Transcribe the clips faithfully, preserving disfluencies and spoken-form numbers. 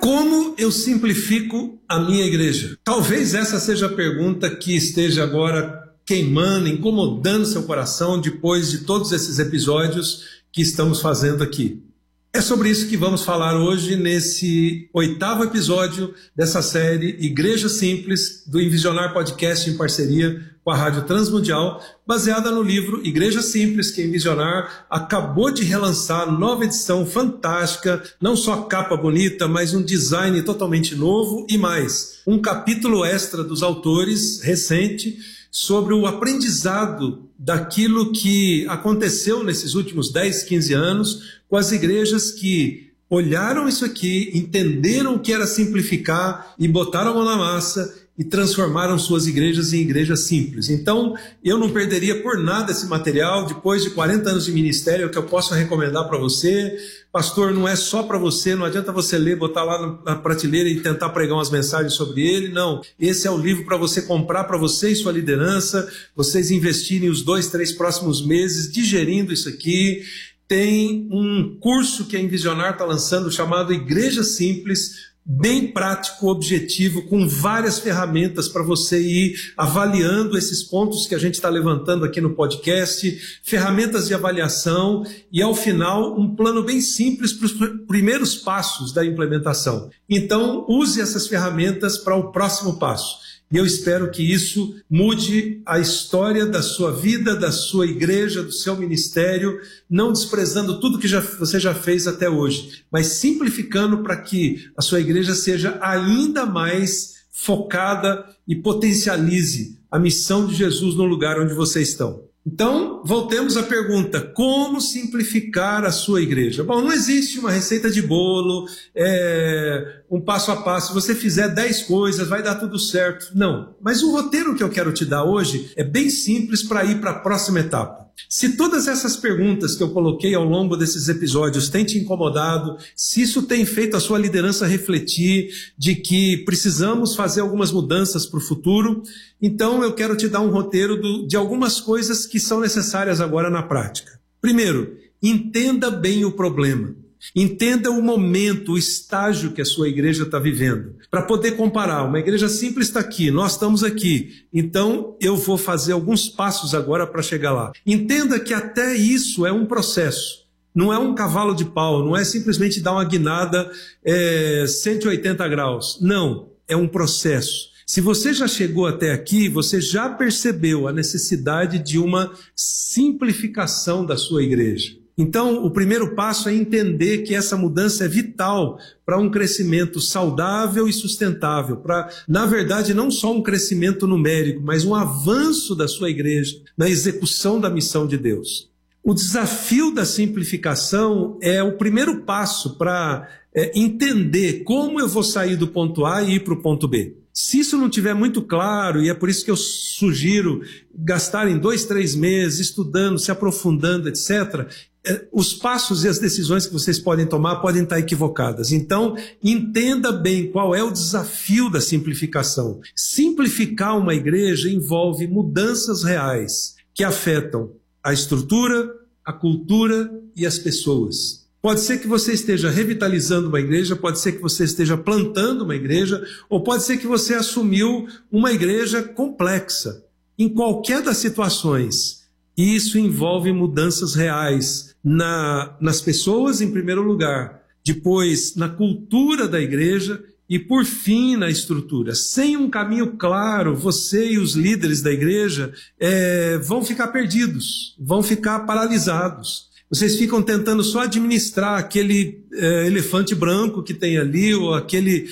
Como eu simplifico a minha igreja? Talvez essa seja a pergunta que esteja agora queimando, incomodando seu coração depois de todos esses episódios que estamos fazendo aqui. É sobre isso que vamos falar hoje nesse oitavo episódio dessa série Igreja Simples, do Envisionar Podcast em parceria com a Rádio Transmundial, baseada no livro Igreja Simples, que a Envisionar acabou de relançar, nova edição fantástica, não só capa bonita, mas um design totalmente novo e mais, um capítulo extra dos autores, recente, sobre o aprendizado daquilo que aconteceu nesses últimos dez, quinze anos com as igrejas que olharam isso aqui, entenderam o que era simplificar e botaram a mão na massa e transformaram suas igrejas em igrejas simples. Então, eu não perderia por nada esse material. Depois de quarenta anos de ministério, é o que eu posso recomendar para você. Pastor, não é só para você, não adianta você ler, botar lá na prateleira e tentar pregar umas mensagens sobre ele, não. Esse é o livro para você comprar para você e sua liderança, vocês investirem os dois, três próximos meses digerindo isso aqui. Tem um curso que a Envisionar está lançando chamado Igreja Simples, bem prático, objetivo, com várias ferramentas para você ir avaliando esses pontos que a gente está levantando aqui no podcast, ferramentas de avaliação e, ao final, um plano bem simples para os primeiros passos da implementação. Então, use essas ferramentas para o próximo passo. E eu espero que isso mude a história da sua vida, da sua igreja, do seu ministério, não desprezando tudo que já, você já fez até hoje, mas simplificando para que a sua igreja seja ainda mais focada e potencialize a missão de Jesus no lugar onde vocês estão. Então, voltemos à pergunta, como simplificar a sua igreja? Bom, não existe uma receita de bolo, é, um passo a passo, se você fizer dez coisas, vai dar tudo certo. Não, mas o roteiro que eu quero te dar hoje é bem simples para ir para a próxima etapa. Se todas essas perguntas que eu coloquei ao longo desses episódios têm te incomodado, se isso tem feito a sua liderança refletir de que precisamos fazer algumas mudanças para o futuro, então eu quero te dar um roteiro do, de algumas coisas que são necessárias agora na prática. Primeiro, entenda bem o problema. Entenda o momento, o estágio que a sua igreja está vivendo. Para poder comparar, uma igreja simples está aqui, nós estamos aqui. Então, eu vou fazer alguns passos agora para chegar lá. Entenda que até isso é um processo. Não é um cavalo de pau, não é simplesmente dar uma guinada é, cento e oitenta graus. Não, é um processo. Se você já chegou até aqui, você já percebeu a necessidade de uma simplificação da sua igreja. Então, o primeiro passo é entender que essa mudança é vital para um crescimento saudável e sustentável, para, na verdade, não só um crescimento numérico, mas um avanço da sua igreja na execução da missão de Deus. O desafio da simplificação é o primeiro passo para é, entender como eu vou sair do ponto A e ir para o ponto B. Se isso não estiver muito claro, e é por isso que eu sugiro gastarem dois, três meses estudando, se aprofundando, etcétera, os passos e as decisões que vocês podem tomar podem estar equivocadas. Então, entenda bem qual é o desafio da simplificação. Simplificar uma igreja envolve mudanças reais que afetam a estrutura, a cultura e as pessoas. Pode ser que você esteja revitalizando uma igreja, pode ser que você esteja plantando uma igreja, ou pode ser que você assumiu uma igreja complexa. Em qualquer das situações, isso envolve mudanças reais na, nas pessoas, em primeiro lugar, depois na cultura da igreja e, por fim, na estrutura. Sem um caminho claro, você e os líderes da igreja é, vão ficar perdidos, vão ficar paralisados. Vocês ficam tentando só administrar aquele é, elefante branco que tem ali, ou aquele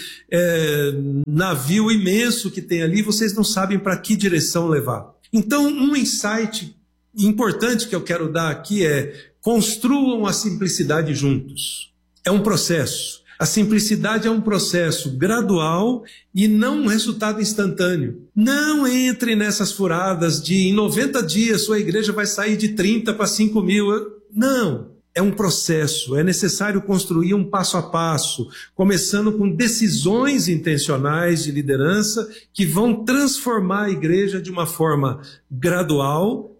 é, navio imenso que tem ali, vocês não sabem para que direção levar. Então, um insight importante que eu quero dar aqui é: construam a simplicidade juntos. É um processo. A simplicidade é um processo gradual e não um resultado instantâneo. Não entre nessas furadas de em noventa dias sua igreja vai sair de trinta para cinco mil. Não, é um processo. É necessário construir um passo a passo, começando com decisões intencionais de liderança que vão transformar a igreja de uma forma gradual,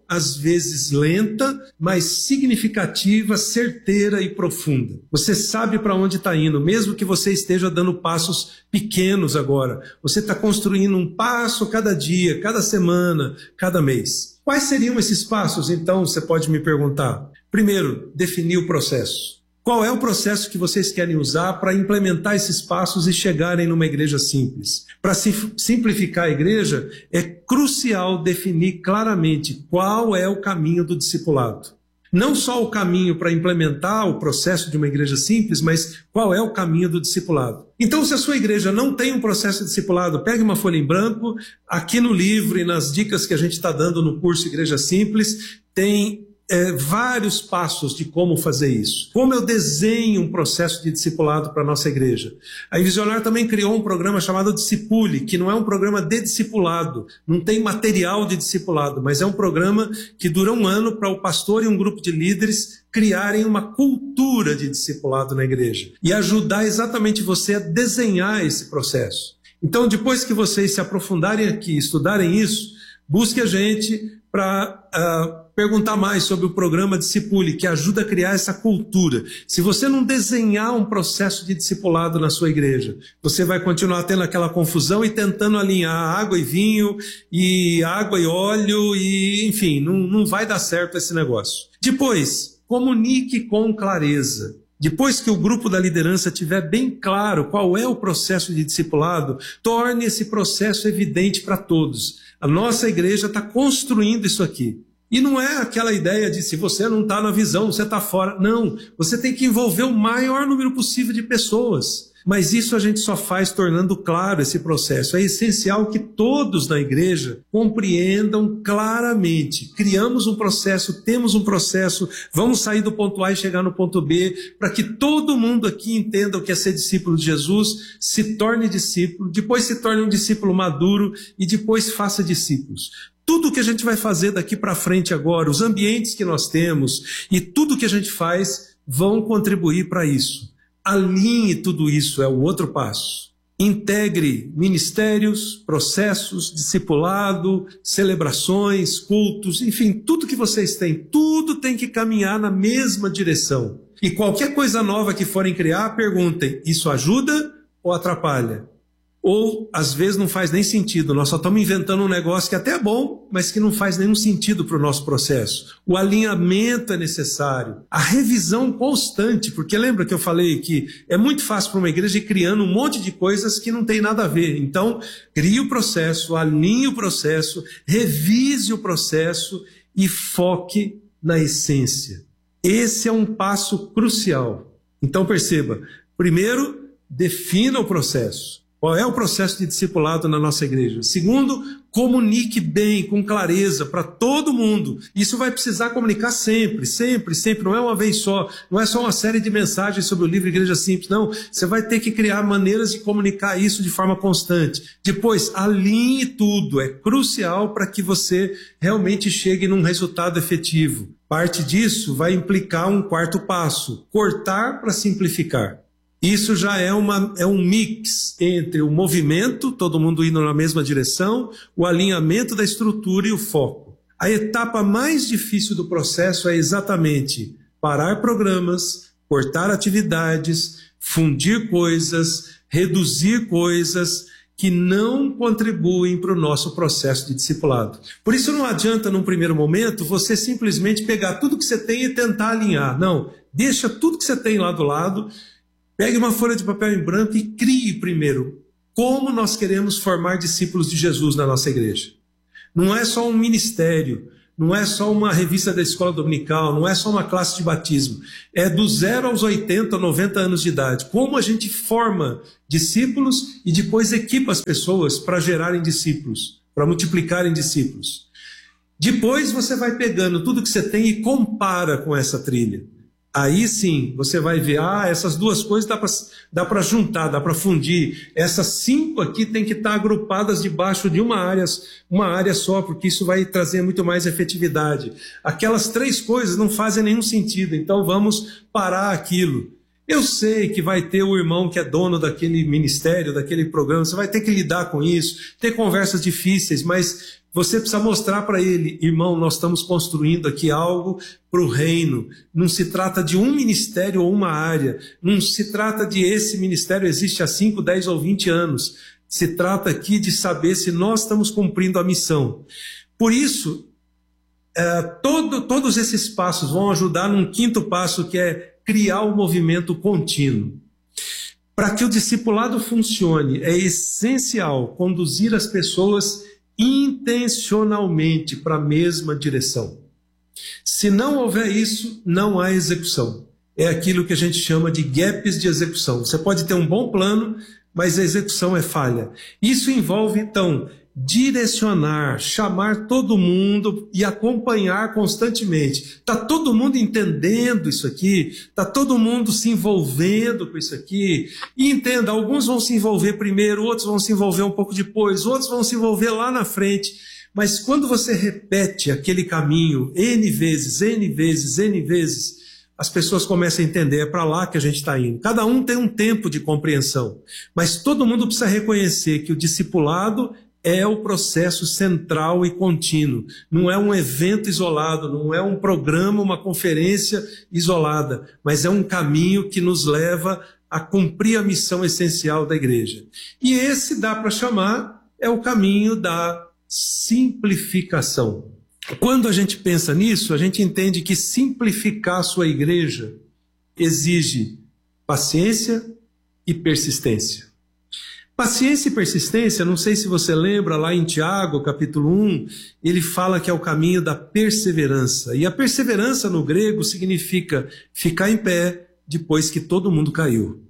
às vezes lenta, mas significativa, certeira e profunda. Você sabe para onde está indo, mesmo que você esteja dando passos pequenos agora. Você está construindo um passo cada dia, cada semana, cada mês. Quais seriam esses passos, então, você pode me perguntar? Primeiro, definir o processo. Qual é o processo que vocês querem usar para implementar esses passos e chegarem numa igreja simples? Para simplificar a igreja, é crucial definir claramente qual é o caminho do discipulado. Não só o caminho para implementar o processo de uma igreja simples, mas qual é o caminho do discipulado. Então, se a sua igreja não tem um processo de discipulado, pegue uma folha em branco. Aqui no livro e nas dicas que a gente está dando no curso Igreja Simples, tem É, vários passos de como fazer isso. Como eu desenho um processo de discipulado para a nossa igreja. A Visionário também criou um programa chamado Discipule, que não é um programa de discipulado, não tem material de discipulado, mas é um programa que dura um ano para o pastor e um grupo de líderes criarem uma cultura de discipulado na igreja e ajudar exatamente você a desenhar esse processo. Então, depois que vocês se aprofundarem aqui, estudarem isso, busque a gente para uh, perguntar mais sobre o programa Discipule, que ajuda a criar essa cultura. Se você não desenhar um processo de discipulado na sua igreja, você vai continuar tendo aquela confusão e tentando alinhar água e vinho, e água e óleo, e enfim, não, não vai dar certo esse negócio. Depois, comunique com clareza. Depois que o grupo da liderança tiver bem claro qual é o processo de discipulado, torne esse processo evidente para todos. A nossa igreja está construindo isso aqui. E não é aquela ideia de se você não está na visão, você está fora. Não, você tem que envolver o maior número possível de pessoas. Mas isso a gente só faz tornando claro esse processo. É essencial que todos na igreja compreendam claramente. Criamos um processo, temos um processo, vamos sair do ponto A e chegar no ponto B, para que todo mundo aqui entenda o que é ser discípulo de Jesus, se torne discípulo, depois se torne um discípulo maduro e depois faça discípulos. Tudo que a gente vai fazer daqui para frente agora, os ambientes que nós temos e tudo que a gente faz vão contribuir para isso. Alinhe tudo isso, é o outro passo. Integre ministérios, processos, discipulado, celebrações, cultos, enfim, tudo que vocês têm, tudo tem que caminhar na mesma direção. E qualquer coisa nova que forem criar, perguntem, isso ajuda ou atrapalha? Ou, às vezes, não faz nem sentido. Nós só estamos inventando um negócio que até é bom, mas que não faz nenhum sentido para o nosso processo. O alinhamento é necessário. A revisão constante, porque lembra que eu falei que é muito fácil para uma igreja ir criando um monte de coisas que não tem nada a ver. Então, crie o processo, alinhe o processo, revise o processo e foque na essência. Esse é um passo crucial. Então, perceba, primeiro, defina o processo. Qual é o processo de discipulado na nossa igreja? Segundo, comunique bem, com clareza, para todo mundo. Isso vai precisar comunicar sempre, sempre, sempre. Não é uma vez só, não é só uma série de mensagens sobre o livro Igreja Simples. Não, você vai ter que criar maneiras de comunicar isso de forma constante. Depois, alinhe tudo. É crucial para que você realmente chegue num resultado efetivo. Parte disso vai implicar um quarto passo: cortar para simplificar. Isso já é, uma, é um mix entre o movimento, todo mundo indo na mesma direção, o alinhamento da estrutura e o foco. A etapa mais difícil do processo é exatamente parar programas, cortar atividades, fundir coisas, reduzir coisas que não contribuem para o nosso processo de discipulado. Por isso não adianta, num primeiro momento, você simplesmente pegar tudo que você tem e tentar alinhar. Não, deixa tudo que você tem lá do lado. Pegue uma folha de papel em branco e crie primeiro como nós queremos formar discípulos de Jesus na nossa igreja. Não é só um ministério, não é só uma revista da escola dominical, não é só uma classe de batismo. É do zero aos oitenta, noventa anos de idade. Como a gente forma discípulos e depois equipa as pessoas para gerarem discípulos, para multiplicarem discípulos. Depois você vai pegando tudo que você tem e compara com essa trilha. Aí sim, você vai ver, ah, essas duas coisas dá para dá para juntar, dá para fundir. Essas cinco aqui tem que estar agrupadas debaixo de uma área, uma área só, porque isso vai trazer muito mais efetividade. Aquelas três coisas não fazem nenhum sentido, então vamos parar aquilo. Eu sei que vai ter o irmão que é dono daquele ministério, daquele programa, você vai ter que lidar com isso, ter conversas difíceis, mas você precisa mostrar para ele, irmão, nós estamos construindo aqui algo para o reino. Não se trata de um ministério ou uma área, não se trata de esse ministério existe há cinco, dez ou vinte anos. Se trata aqui de saber se nós estamos cumprindo a missão. Por isso, é, todo, todos esses passos vão ajudar num quinto passo, que é criar o movimento contínuo. Para que o discipulado funcione, é essencial conduzir as pessoas intencionalmente para a mesma direção. Se não houver isso, não há execução. É aquilo que a gente chama de gaps de execução. Você pode ter um bom plano, mas a execução é falha. Isso envolve, então, direcionar, chamar todo mundo e acompanhar constantemente. Está todo mundo entendendo isso aqui? Está todo mundo se envolvendo com isso aqui? E entenda, alguns vão se envolver primeiro, outros vão se envolver um pouco depois, outros vão se envolver lá na frente. Mas quando você repete aquele caminho N vezes, N vezes, N vezes, as pessoas começam a entender, é para lá que a gente está indo. Cada um tem um tempo de compreensão, mas todo mundo precisa reconhecer que o discipulado é o processo central e contínuo. Não é um evento isolado, não é um programa, uma conferência isolada, mas é um caminho que nos leva a cumprir a missão essencial da igreja. E esse dá para chamar, é o caminho da simplificação. Quando a gente pensa nisso, a gente entende que simplificar a sua igreja exige paciência e persistência. Paciência e persistência, não sei se você lembra, lá em Tiago, capítulo um, ele fala que é o caminho da perseverança. E a perseverança no grego significa ficar em pé depois que todo mundo caiu.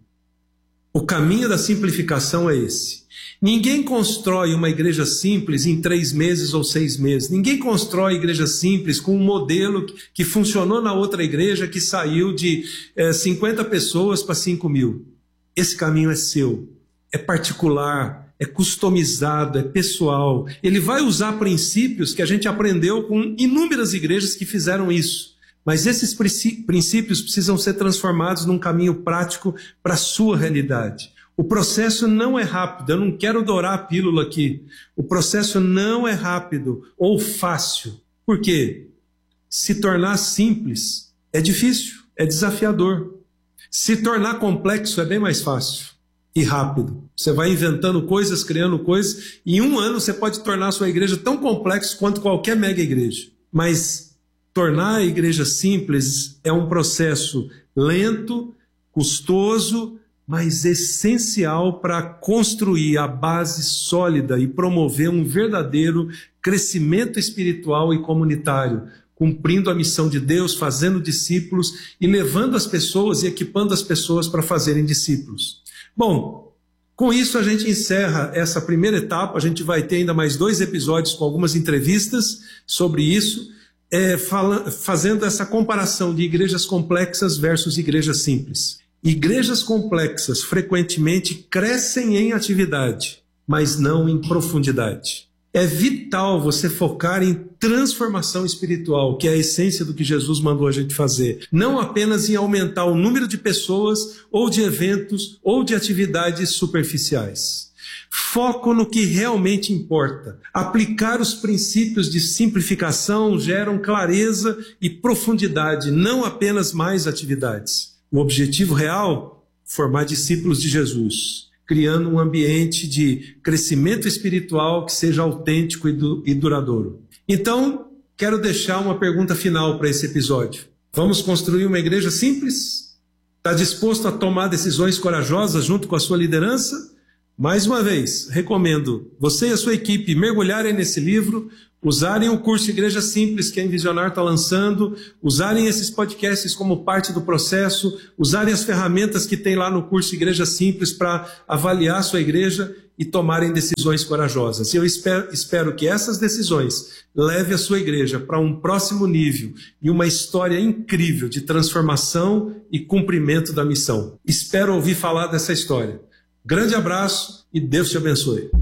O caminho da simplificação é esse. Ninguém constrói uma igreja simples em três meses ou seis meses. Ninguém constrói igreja simples com um modelo que funcionou na outra igreja, que saiu de é, cinquenta pessoas para cinco mil. Esse caminho é seu. É particular, é customizado, é pessoal. Ele vai usar princípios que a gente aprendeu com inúmeras igrejas que fizeram isso. Mas esses princípios precisam ser transformados num caminho prático para a sua realidade. O processo não é rápido, eu não quero dourar a pílula aqui. O processo não é rápido ou fácil. Por quê? Se tornar simples é difícil, é desafiador. Se tornar complexo é bem mais fácil e rápido. Você vai inventando coisas, criando coisas, e em um ano você pode tornar a sua igreja tão complexa quanto qualquer mega igreja. Mas tornar a igreja simples é um processo lento, custoso, mas essencial para construir a base sólida e promover um verdadeiro crescimento espiritual e comunitário, cumprindo a missão de Deus, fazendo discípulos e levando as pessoas e equipando as pessoas para fazerem discípulos. Bom, com isso a gente encerra essa primeira etapa. A gente vai ter ainda mais dois episódios com algumas entrevistas sobre isso, é, fala, fazendo essa comparação de igrejas complexas versus igrejas simples. Igrejas complexas frequentemente crescem em atividade, mas não em profundidade. É vital você focar em transformação espiritual, que é a essência do que Jesus mandou a gente fazer. Não apenas em aumentar o número de pessoas, ou de eventos, ou de atividades superficiais. Foco no que realmente importa. Aplicar os princípios de simplificação geram clareza e profundidade, não apenas mais atividades. O objetivo real, formar discípulos de Jesus, criando um ambiente de crescimento espiritual que seja autêntico e, du- e duradouro. Então, quero deixar uma pergunta final para esse episódio. Vamos construir uma igreja simples? Está disposto a tomar decisões corajosas junto com a sua liderança? Mais uma vez, recomendo você e a sua equipe mergulharem nesse livro, usarem o curso Igreja Simples que a Envisionar está lançando, usarem esses podcasts como parte do processo, usarem as ferramentas que tem lá no curso Igreja Simples para avaliar a sua igreja e tomarem decisões corajosas. E eu espero, espero que essas decisões levem a sua igreja para um próximo nível e uma história incrível de transformação e cumprimento da missão. Espero ouvir falar dessa história. Grande abraço e Deus te abençoe.